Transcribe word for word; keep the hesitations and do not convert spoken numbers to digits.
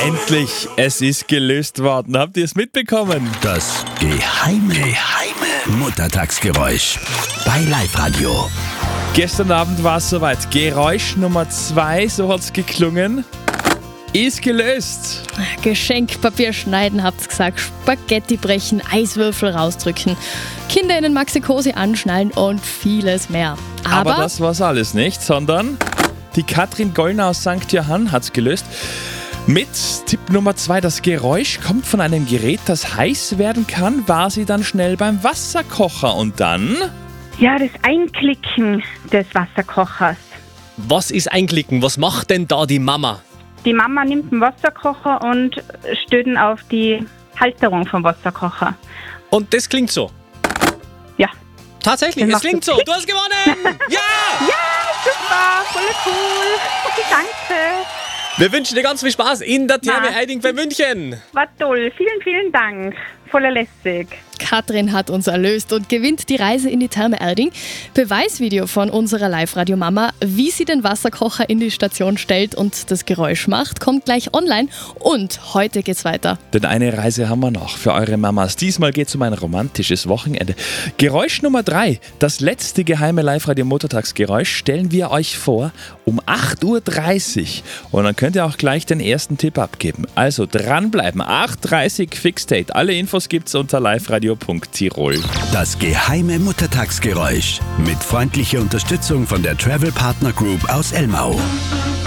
Endlich, es ist gelöst worden. Habt ihr es mitbekommen? Das geheime, geheime Muttertagsgeräusch bei Live-Radio. Gestern Abend war es soweit. Geräusch Nummer zwei, so hat es geklungen, ist gelöst. Geschenkpapier schneiden, habt's gesagt, Spaghetti brechen, Eiswürfel rausdrücken, Kinder in den Maxi-Cosi anschnallen und vieles mehr. Aber, Aber das war's alles nicht, sondern die Katrin Gollner aus Sankt Johann hat's gelöst. Mit Tipp Nummer zwei, das Geräusch kommt von einem Gerät, das heiß werden kann, war sie dann schnell beim Wasserkocher und dann... Ja, das Einklicken des Wasserkochers. Was ist Einklicken? Was macht denn da die Mama? Die Mama nimmt den Wasserkocher und stellt ihn auf die Halterung vom Wasserkocher. Und das klingt so? Ja. Tatsächlich, Das es klingt so. macht Du hast gewonnen! Ja! Ja, super, voll cool. Danke. Wir wünschen dir ganz viel Spaß in der Therme Na. Eiding bei München. War toll. Vielen, vielen Dank. Voller lässig. Katrin hat uns erlöst und gewinnt die Reise in die Therme Erding. Beweisvideo von unserer Live-Radio-Mama, wie sie den Wasserkocher in die Station stellt und das Geräusch macht, kommt gleich online. Und heute geht's weiter. Denn eine Reise haben wir noch für eure Mamas. Diesmal geht es um ein romantisches Wochenende. Geräusch Nummer drei, das letzte geheime Live-Radio-Muttertagsgeräusch, stellen wir euch vor um acht Uhr dreißig. Und dann könnt ihr auch gleich den ersten Tipp abgeben. Also dranbleiben, acht Uhr dreißig Fixdate. Alle Infos gibt's unter liveradio punkt tirol. Das geheime Muttertagsgeräusch mit freundlicher Unterstützung von der Travel Partner Group aus Elmau.